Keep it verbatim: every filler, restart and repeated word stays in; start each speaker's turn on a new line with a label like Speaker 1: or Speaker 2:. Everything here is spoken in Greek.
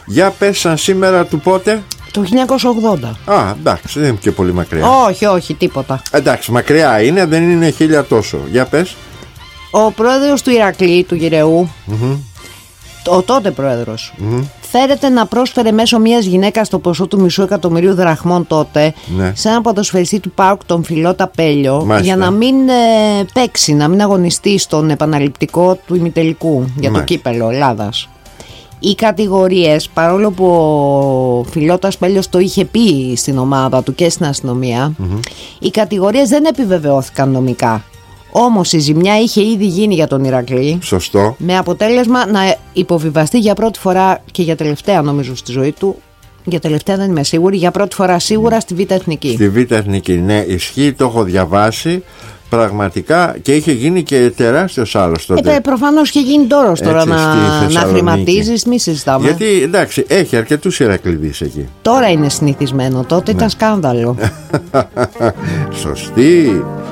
Speaker 1: Για πες σαν σήμερα του πότε?
Speaker 2: Το χίλια εννιακόσια ογδόντα.
Speaker 1: Α, εντάξει, δεν είναι και πολύ μακριά.
Speaker 2: Όχι, όχι, τίποτα.
Speaker 1: Εντάξει, μακριά είναι, δεν είναι χίλια τόσο. Για πες.
Speaker 2: Ο πρόεδρος του Ηρακλή, του Γυρεού, mm-hmm. ο τότε πρόεδρος, mm-hmm. φέρεται να πρόσφερε μέσω μιας γυναίκας το ποσό του μισού εκατομμυρίου δραχμών τότε, ναι. σε έναν ποδοσφαιριστή του ΠΑΟΚ, τον Φιλότα Πέλιο, μάλιστα. για να μην ε, παίξει, να μην αγωνιστεί στον επαναληπτικό του ημιτελικού για μάλιστα. το κύπελο Ελλάδας. Οι κατηγορίες, παρόλο που ο Φιλότας Πέλιος το είχε πει στην ομάδα του και στην αστυνομία, mm-hmm. οι κατηγορίες δεν επιβεβαιώθηκαν νομικά. Όμως η ζημιά είχε ήδη γίνει για τον Ηρακλή.
Speaker 1: Σωστό.
Speaker 2: Με αποτέλεσμα να υποβιβαστεί για πρώτη φορά και για τελευταία, νομίζω, στη ζωή του. Για τελευταία δεν είμαι σίγουρη. Για πρώτη φορά σίγουρα στη Β' Εθνική.
Speaker 1: Στη Β' Εθνική, ναι, ισχύει, το έχω διαβάσει. Πραγματικά, και είχε γίνει και τεράστιος άλλος τότε.
Speaker 2: Ε, προφανώς είχε γίνει τόρος τώρα να, να χρηματίζεις, μη συζητάμε.
Speaker 1: Γιατί εντάξει, έχει αρκετούς Ηρακλήδεις εκεί.
Speaker 2: Τώρα είναι συνηθισμένο, τότε ναι. ήταν σκάνδαλο.
Speaker 1: Σωστή.